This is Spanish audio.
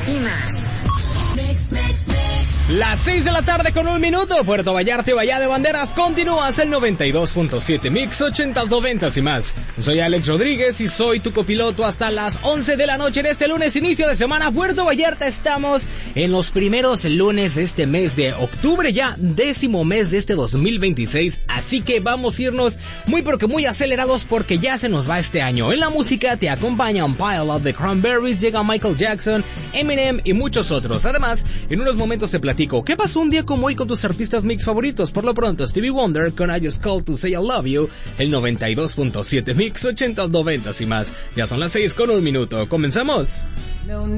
y más. Las 6 de la tarde con 1 minuto, Puerto Vallarta y Bahía de Banderas, continúas el 92.7 Mix 80s, 90s y más. Soy Alex Rodríguez y soy tu copiloto hasta las 11 de la noche en este lunes, inicio de semana. Puerto Vallarta, estamos en los primeros lunes de este mes de octubre, ya 10º mes de este 2026, así que vamos a irnos muy pero que muy acelerados porque ya se nos va este año. En la música te acompañan Pile of the Cranberries, llega Michael Jackson, Eminem y muchos otros. Además, en unos momentos te platico ¿qué pasó un día como hoy con tus artistas mix favoritos? Por lo pronto, Stevie Wonder con I Just Called to Say I Love You, el 92.7 Mix 80s, 90s y más. Ya son las 6 con 1 minuto. ¿Comenzamos?